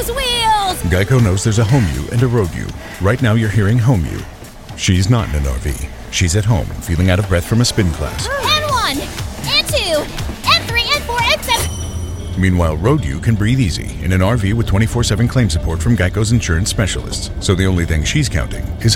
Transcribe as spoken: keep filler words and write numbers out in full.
those wheels! Geico knows there's a home you and a road you. Right now you're hearing home you. She's not in an R V. She's at home, feeling out of breath from a spin class. And one, and two, and three, and four, and seven. Meanwhile, road you can breathe easy in an R V with twenty-four seven claim support from Geico's insurance specialists. So the only thing she's counting is